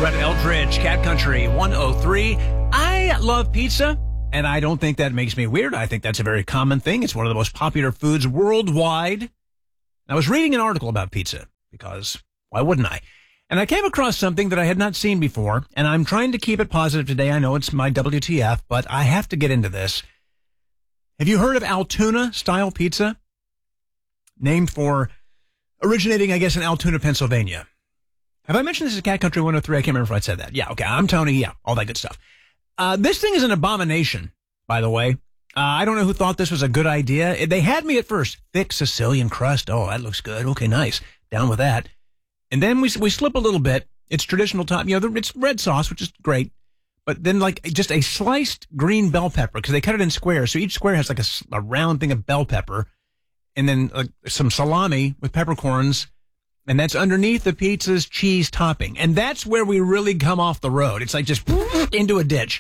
Brett Eldridge, Cat Country 103. I love pizza, and I don't think that makes me weird. I think that's a very common thing. It's one of the most popular foods worldwide. I was reading an article about pizza, because why wouldn't I? And I came across something that I had not seen before, and I'm trying to keep it positive today. I know it's my WTF, but I have to get into this. Have you heard of Altoona-style pizza? Named for originating, I guess, in Altoona, Pennsylvania. Have I mentioned this is Cat Country 103? I can't remember if I said that. Yeah, okay, I'm Tony. Yeah, all that good stuff. This thing is an abomination, by the way. I don't know who thought this was a good idea. They had me at first. Thick Sicilian crust. Oh, that looks good. Okay, nice. Down with that. And then we slip a little bit. It's traditional top. It's red sauce, which is great. But then, like, just a sliced green bell pepper, because they cut it in squares. So each square has like a round thing of bell pepper. And then some salami with peppercorns. And that's underneath the pizza's cheese topping. And that's where we really come off the road. It's like just into a ditch.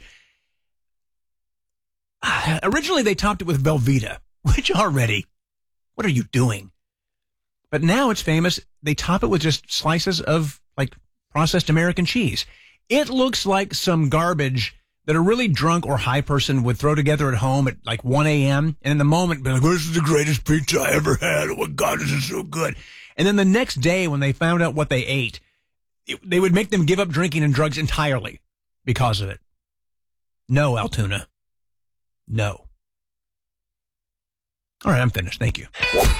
Originally, they topped it with Velveeta, which already, what are you doing? But now it's famous. They top it with just slices of, like, processed American cheese. It looks like some garbage that a really drunk or high person would throw together at home at, like, 1 a.m. And in the moment, be like, this is the greatest pizza I ever had. Oh, my God, this is so good. And then the next day, when they found out what they ate, they would make them give up drinking and drugs entirely because of it. No, Altoona. No. All right, I'm finished. Thank you.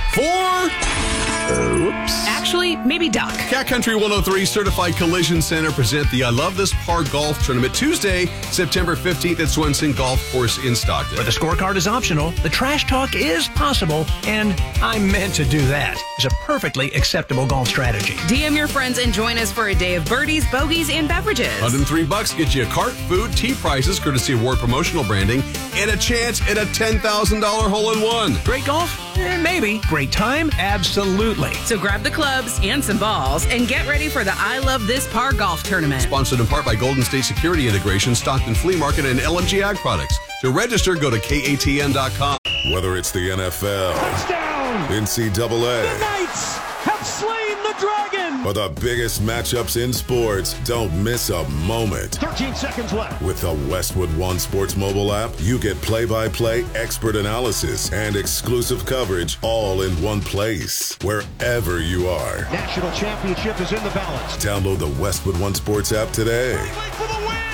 Oops. Actually, maybe Doc. Cat Country 103 Certified Collision Center present the I Love This Par Golf Tournament Tuesday, September 15th at Swenson Golf Course in Stockton. Where the scorecard is optional, the trash talk is possible, and I meant to do that. It's a perfectly acceptable golf strategy. DM your friends and join us for a day of birdies, bogeys, and beverages. $103 gets you a cart, food, tea prizes, courtesy of Ward Promotional Branding, and a chance at a $10,000 hole-in-one. Great golf? Maybe. Great time? Absolutely. So grab the clubs and some balls and get ready for the I Love This Par Golf Tournament. Sponsored in part by Golden State Security Integration, Stockton Flea Market, and LMG Ag Products. To register, go to KATN.com. Whether it's the NFL, touchdown, NCAA, the Knights have slain the Dragon, or the biggest matchups in sports, don't miss a moment. 13 seconds left. With the Westwood One Sports mobile app, you get play-by-play expert analysis and exclusive coverage all in one place, wherever you are. National championship is in the balance. Download the Westwood One Sports app today. For the win!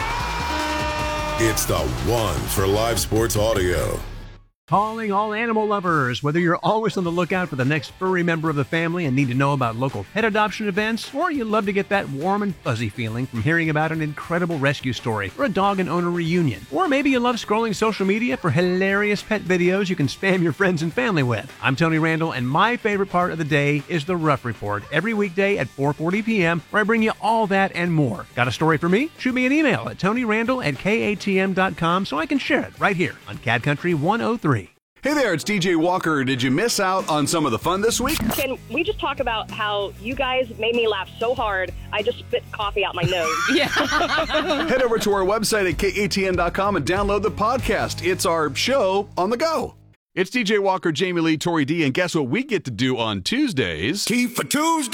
Yeah! It's the one for live sports audio. Calling all animal lovers. Whether you're always on the lookout for the next furry member of the family and need to know about local pet adoption events, or you love to get that warm and fuzzy feeling from hearing about an incredible rescue story or a dog and owner reunion, or maybe you love scrolling social media for hilarious pet videos you can spam your friends and family with. I'm Tony Randall, and my favorite part of the day is the Rough Report, every weekday at 4:40 p.m., where I bring you all that and more. Got a story for me? Shoot me an email at TonyRandall@KATM.com so I can share it right here on Cat Country 103. Hey there, it's DJ Walker. Did you miss out on some of the fun this week? Can we just talk about how you guys made me laugh so hard, I just spit coffee out my nose? Yeah. Head over to our website at KATN.com and download the podcast. It's our show on the go. It's DJ Walker, Jamie Lee, Tori D, and guess what we get to do on Tuesdays? Tea for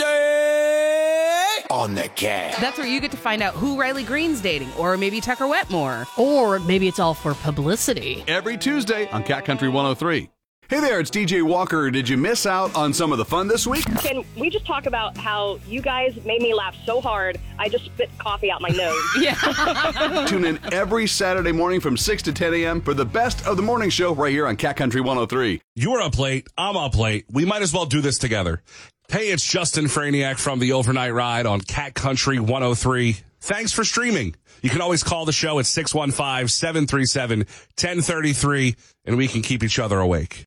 Tuesday on the Cat. That's where you get to find out who Riley Green's dating, or maybe Tucker Wetmore. Or maybe it's all for publicity. Every Tuesday on Cat Country 103. Hey there, it's DJ Walker. Did you miss out on some of the fun this week? Can we just talk about how you guys made me laugh so hard, I just spit coffee out my nose? Yeah. Tune in every Saturday morning from 6 to 10 a.m. for the best of the morning show right here on Cat Country 103. You're up late. I'm up late. We might as well do this together. Hey, it's Justin Franiak from the Overnight Ride on Cat Country 103. Thanks for streaming. You can always call the show at 615-737-1033, and we can keep each other awake.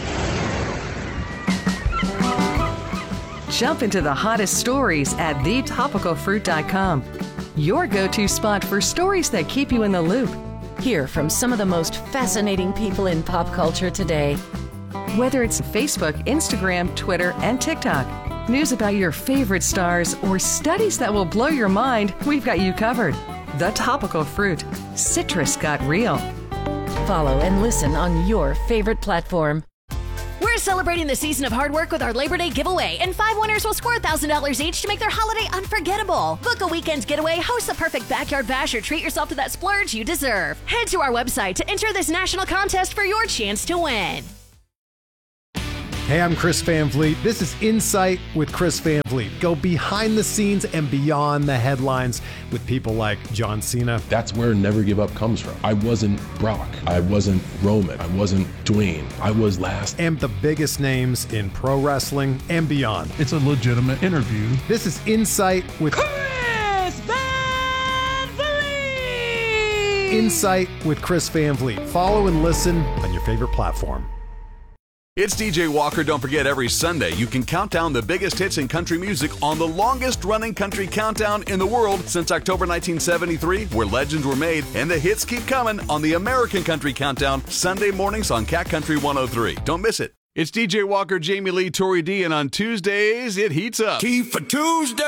Jump into the hottest stories at thetopicalfruit.com. Your go-to spot for stories that keep you in the loop. Hear from some of the most fascinating people in pop culture today. Whether it's Facebook, Instagram, Twitter, and TikTok, news about your favorite stars, or studies that will blow your mind, we've got you covered. The Topical Fruit. Citrus got real. Follow and listen on your favorite platform. We're celebrating the season of hard work with our Labor Day giveaway, and 5 winners will score $1,000 each to make their holiday unforgettable. Book a weekend getaway, host the perfect backyard bash, or treat yourself to that splurge you deserve. Head to our website to enter this national contest for your chance to win. Hey, I'm Chris Van Vliet. This is Insight with Chris Van Vliet. Go behind the scenes and beyond the headlines with people like John Cena. That's where Never Give Up comes from. I wasn't Brock. I wasn't Roman. I wasn't Dwayne. I was last. And the biggest names in pro wrestling and beyond. It's a legitimate interview. This is Insight with Chris Van Vliet! Insight with Chris Van Vliet. Follow and listen on your favorite platform. It's DJ Walker. Don't forget, every Sunday you can count down the biggest hits in country music on the longest-running country countdown in the world since October 1973, where legends were made, and the hits keep coming on the American Country Countdown, Sunday mornings on Cat Country 103. Don't miss it. It's DJ Walker, Jamie Lee, Tori D, and on Tuesdays, it heats up. Tea for Tuesday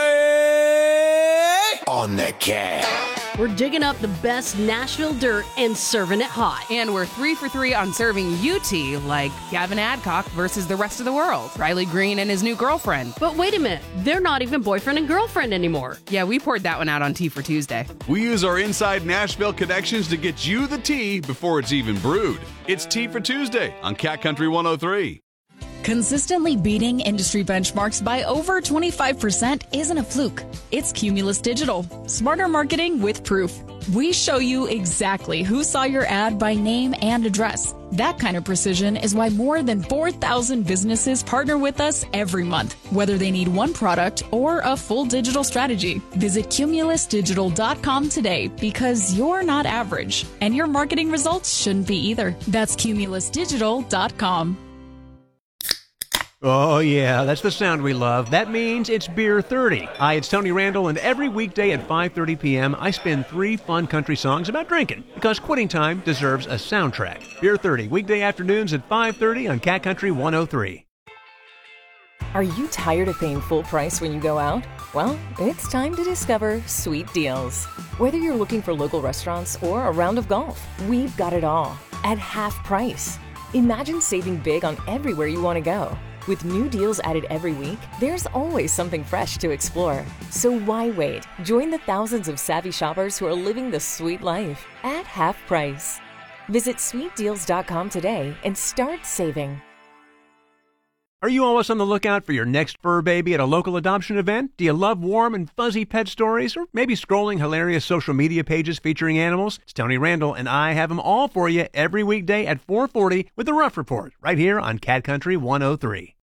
on the Cat. We're digging up the best Nashville dirt and serving it hot. And we're 3 for 3 on serving you tea, like Gavin Adcock versus the rest of the world, Riley Green and his new girlfriend. But wait a minute, they're not even boyfriend and girlfriend anymore. Yeah, we poured that one out on Tea for Tuesday. We use our inside Nashville connections to get you the tea before it's even brewed. It's Tea for Tuesday on Cat Country 103. Consistently beating industry benchmarks by over 25% isn't a fluke. It's Cumulus Digital. Smarter marketing with proof. We show you exactly who saw your ad by name and address. That kind of precision is why more than 4,000 businesses partner with us every month, whether they need one product or a full digital strategy. Visit cumulusdigital.com today, because you're not average, and your marketing results shouldn't be either. That's cumulusdigital.com. Oh, yeah, that's the sound we love. That means it's Beer 30. Hi, it's Tony Randall, and every weekday at 5:30 p.m., I spin 3 fun country songs about drinking, because quitting time deserves a soundtrack. Beer 30, weekday afternoons at 5:30 on Cat Country 103. Are you tired of paying full price when you go out? Well, it's time to discover Sweet Deals. Whether you're looking for local restaurants or a round of golf, we've got it all at half price. Imagine saving big on everywhere you want to go. With new deals added every week, there's always something fresh to explore. So why wait? Join the thousands of savvy shoppers who are living the sweet life at half price. Visit sweetdeals.com today and start saving. Are you always on the lookout for your next fur baby at a local adoption event? Do you love warm and fuzzy pet stories? Or maybe scrolling hilarious social media pages featuring animals? It's Tony Randall, and I have them all for you every weekday at 4:40 with the Rough Report, right here on Cat Country 103.